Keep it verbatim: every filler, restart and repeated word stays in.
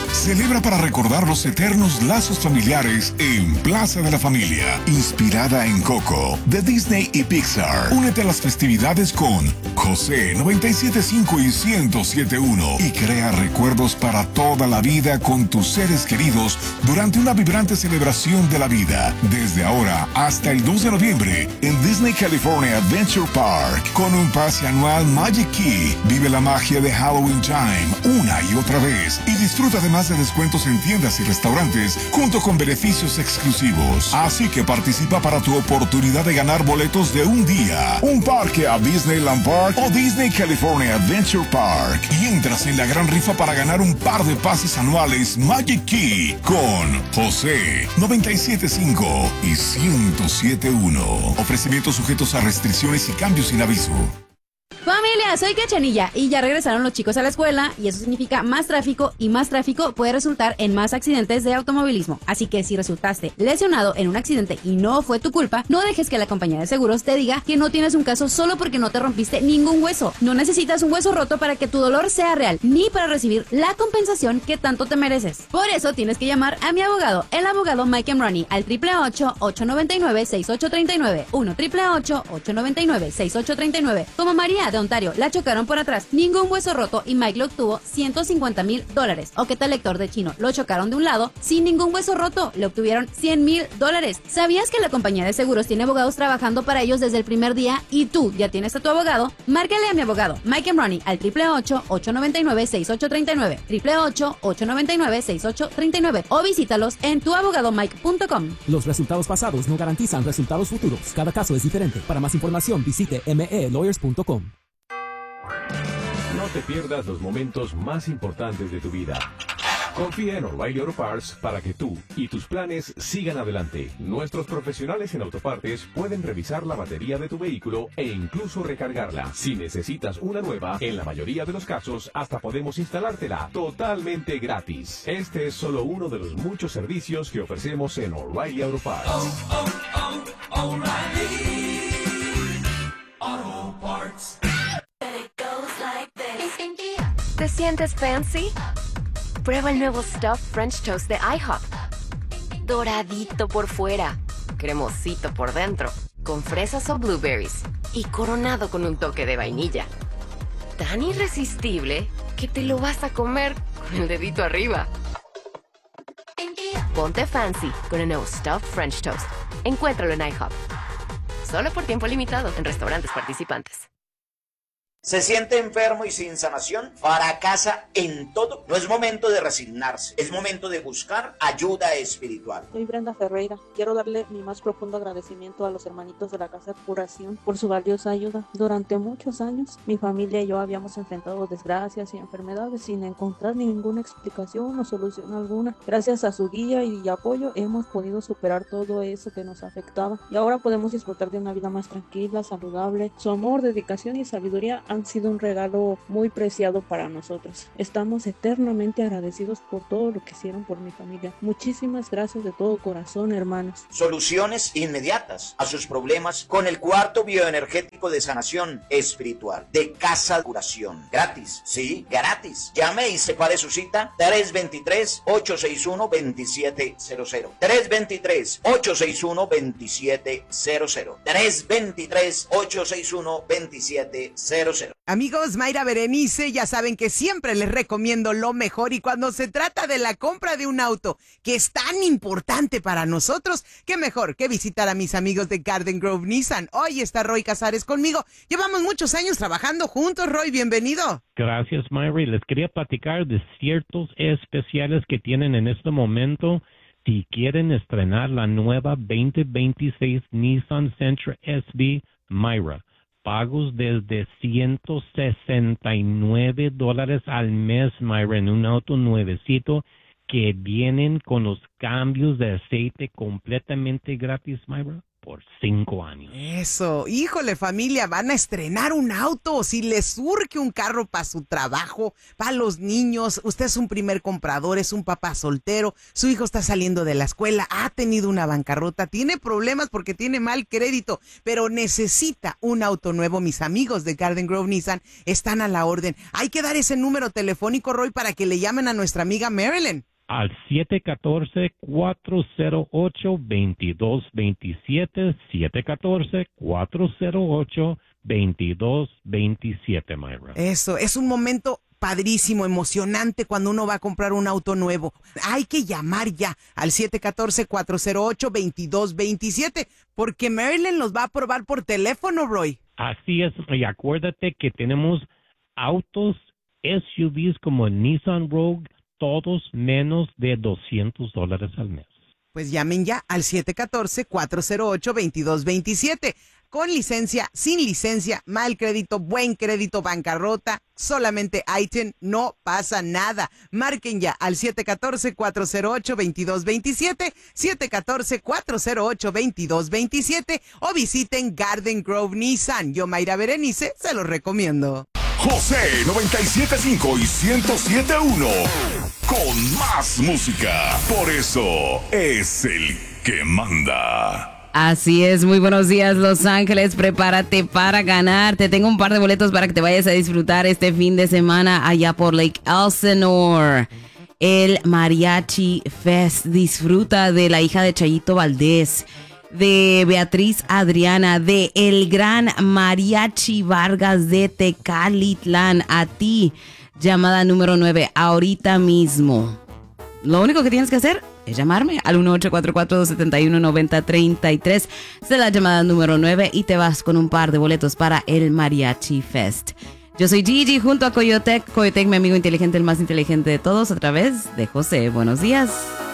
Celebra para recordar los eternos lazos familiares en Plaza de la Familia, inspirada en Coco, de Disney y Pixar. Únete a las festividades con José noventa y siete punto cinco y ciento siete punto uno y crea recuerdos para toda la vida con tus seres queridos durante una vibrante celebración de la vida. Desde ahora hasta el dos de noviembre en Disney California Adventure Park con un pase anual Magic Key. Vive la magia de Halloween Time una y otra vez y disfruta además de descuentos en tiendas y restaurantes junto con beneficios exclusivos. Así que participa para tu oportunidad de ganar boletos de un día, un parque a Disneyland Park o Disney California Adventure Park y entras en la gran rifa para ganar un par de pases anuales Magic Key con José noventa y siete punto cinco y ciento siete punto uno. Ofrecimientos sujetos a restricciones y cambios sin aviso. Familia, soy Cachanilla y ya regresaron los chicos a la escuela y eso significa más tráfico y más tráfico puede resultar en más accidentes de automovilismo. Así que si resultaste lesionado en un accidente y no fue tu culpa, no dejes que la compañía de seguros te diga que no tienes un caso solo porque no te rompiste ningún hueso. No necesitas un hueso roto para que tu dolor sea real ni para recibir la compensación que tanto te mereces. Por eso tienes que llamar a mi abogado, el abogado Mike Emrani, al triple ocho, ocho nueve nueve, seis ocho tres nueve, uno triple ocho, ocho nueve nueve, seis ocho tres nueve. Como María de Ontario, la chocaron por atrás, ningún hueso roto y Mike lo obtuvo ciento cincuenta mil dólares. ¿O qué tal Héctor de Chino? Lo chocaron de un lado, sin ningún hueso roto, le obtuvieron cien mil dólares. ¿Sabías que la compañía de seguros tiene abogados trabajando para ellos desde el primer día y tú ya tienes a tu abogado? Márcale a mi abogado, Mike Emrani, al triple ocho, ocho nueve nueve, seis ocho tres nueve, triple ocho, ocho nueve nueve, seis ocho tres nueve o visítalos en tu abogado mike punto com. Los resultados pasados no garantizan resultados futuros. Cada caso es diferente. Para más información visite m e lawyers punto com. No te pierdas los momentos más importantes de tu vida. Confía en O'Reilly Auto Parts para que tú y tus planes sigan adelante. Nuestros profesionales en autopartes pueden revisar la batería de tu vehículo e incluso recargarla. Si necesitas una nueva, en la mayoría de los casos hasta podemos instalártela totalmente gratis. Este es solo uno de los muchos servicios que ofrecemos en O'Reilly Auto Parts. Oh, oh, oh, O'Reilly Auto Parts. ¿Te sientes fancy? Prueba el nuevo Stuffed French Toast de IHOP. Doradito por fuera, cremosito por dentro, con fresas o blueberries y coronado con un toque de vainilla. Tan irresistible que te lo vas a comer con el dedito arriba. Ponte fancy con el nuevo Stuffed French Toast. Encuéntralo en IHOP. Solo por tiempo limitado en restaurantes participantes. ¿Se siente enfermo y sin sanación? Para casa en todo. No es momento de resignarse, es momento de buscar ayuda espiritual. Soy Brenda Ferreira. Quiero darle mi más profundo agradecimiento a los hermanitos de la Casa de Curación por su valiosa ayuda. Durante muchos años, mi familia y yo habíamos enfrentado desgracias y enfermedades sin encontrar ninguna explicación o solución alguna. Gracias a su guía y apoyo hemos podido superar todo eso que nos afectaba y ahora podemos disfrutar de una vida más tranquila, saludable. Su amor, dedicación y sabiduría han sido un regalo muy preciado para nosotros. Estamos eternamente agradecidos por todo lo que hicieron por mi familia. Muchísimas gracias de todo corazón, hermanos. Soluciones inmediatas a sus problemas con el cuarto bioenergético de sanación espiritual de Casa de Curación. Gratis, sí, gratis. Llame y separe su cita tres dos tres, ocho seis uno, dos siete cero cero. tres dos tres, ocho seis uno, dos siete cero cero. tres dos tres, ocho seis uno, dos siete cero cero. Amigos, Mayra Berenice, ya saben que siempre les recomiendo lo mejor y cuando se trata de la compra de un auto que es tan importante para nosotros, qué mejor que visitar a mis amigos de Garden Grove Nissan. Hoy está Roy Casares conmigo. Llevamos muchos años trabajando juntos, Roy, bienvenido. Gracias, Mayra. Les quería platicar de ciertos especiales que tienen en este momento. Si quieren estrenar la nueva veinte veintiséis Nissan Sentra S V, Mayra. Pagos desde ciento sesenta y nueve dólares al mes, Mayra, en un auto nuevecito que vienen con los cambios de aceite completamente gratis, Mayra. por cinco años. Eso, híjole familia, van a estrenar un auto. Si les surge un carro para su trabajo, para los niños, usted es un primer comprador, es un papá soltero, su hijo está saliendo de la escuela, ha tenido una bancarrota, tiene problemas porque tiene mal crédito, pero necesita un auto nuevo. Mis amigos de Garden Grove Nissan están a la orden. Hay que dar ese número telefónico, Roy, para que le llamen a nuestra amiga Marilyn. Al siete uno cuatro, cuatro cero ocho, dos dos dos siete, siete uno cuatro, cuatro cero ocho, dos dos dos siete, Myra. Eso, es un momento padrísimo, emocionante cuando uno va a comprar un auto nuevo. Hay que llamar ya al siete uno cuatro, cuatro cero ocho, dos dos dos siete porque Marilyn los va a aprobar por teléfono, Roy. Así es, y acuérdate que tenemos autos S U Vs como el Nissan Rogue, todos menos de doscientos dólares al mes. Pues llamen ya al siete uno cuatro, cuatro cero ocho, dos dos dos siete. Con licencia, sin licencia, mal crédito, buen crédito, bancarrota, solamente I T I N, no pasa nada. Marquen ya al siete uno cuatro, cuatro cero ocho, dos dos dos siete, siete uno cuatro, cuatro cero ocho, dos dos dos siete o visiten Garden Grove Nissan. Yo, Mayra Berenice, se los recomiendo. José noventa y siete punto cinco y ciento siete punto uno. Con más música. Por eso es el que manda. Así es, muy buenos días Los Ángeles, prepárate para ganar. Te tengo un par de boletos para que te vayas a disfrutar este fin de semana allá por Lake Elsinore. El Mariachi Fest. Disfruta de la hija de Chayito Valdés, de Beatriz Adriana, de el gran Mariachi Vargas de Tecalitlán. A ti, llamada número nueve, ahorita mismo. Lo único que tienes que hacer es llamarme al uno ocho cuatro cuatro, dos siete uno, nueve cero tres tres. Es la llamada número nueve y te vas con un par de boletos para el Mariachi Fest. Yo soy Gigi junto a Coyotec. Coyotec, mi amigo inteligente, el más inteligente de todos, a través de José. Buenos días.